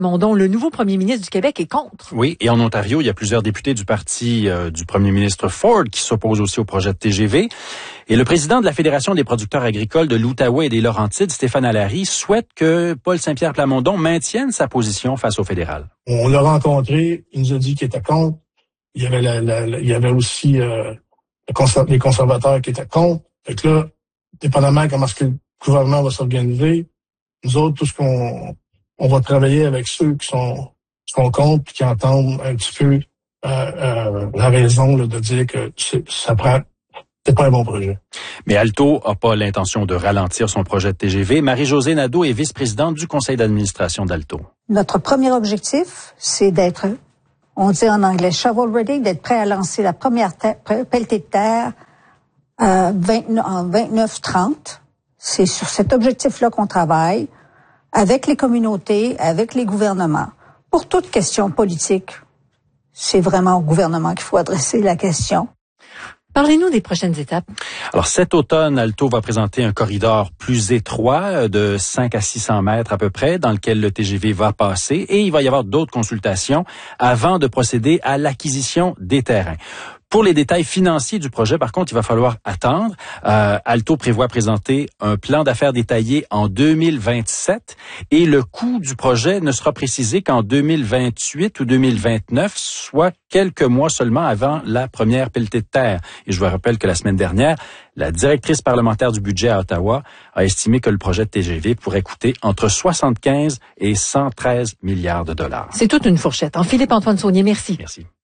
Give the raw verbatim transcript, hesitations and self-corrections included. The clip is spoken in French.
Plamondon, le nouveau premier ministre du Québec, est contre. Oui, et en Ontario, il y a plusieurs députés du parti euh, du premier ministre Ford qui s'opposent aussi au projet de T G V. Et le président de la Fédération des producteurs agricoles de l'Outaouais et des Laurentides, Stéphane Allary, souhaite que Paul Saint-Pierre Plamondon maintienne sa position face au fédéral. On l'a rencontré, il nous a dit qu'il était contre. Il y avait, la, la, la, il y avait aussi euh, les conservateurs qui étaient contre. Fait que là, dépendamment comment est-ce que le gouvernement va s'organiser, nous autres, tout ce qu'on on va travailler avec ceux qui sont, qui sont contre et qui entendent un petit peu euh, euh, la raison là, de dire que ça prend c'est pas un bon projet. Mais Alto n'a pas l'intention de ralentir son projet de T G V. Marie-Josée Nadeau est vice-présidente du conseil d'administration d'Alto. Notre premier objectif, c'est d'être, on dit en anglais, shovel ready, d'être prêt à lancer la première terre, pelletée de terre euh, en vingt-neuf trente. C'est sur cet objectif-là qu'on travaille avec les communautés, avec les gouvernements. Pour toute question politique, c'est vraiment au gouvernement qu'il faut adresser la question. Parlez-nous des prochaines étapes. Alors, cet automne, Alto va présenter un corridor plus étroit de cinq à six cents mètres à peu près, dans lequel le T G V va passer, et il va y avoir d'autres consultations avant de procéder à l'acquisition des terrains. Pour les détails financiers du projet, par contre, il va falloir attendre. Euh, Alto prévoit présenter un plan d'affaires détaillé en deux mille vingt-sept et le coût du projet ne sera précisé qu'en deux mille vingt-huit ou deux mille vingt-neuf, soit quelques mois seulement avant la première pelletée de terre. Et je vous rappelle que la semaine dernière, la directrice parlementaire du budget à Ottawa a estimé que le projet de T G V pourrait coûter entre soixante-quinze et cent treize milliards de dollars. C'est toute une fourchette. En Philippe-Antoine Saunier, merci. Merci.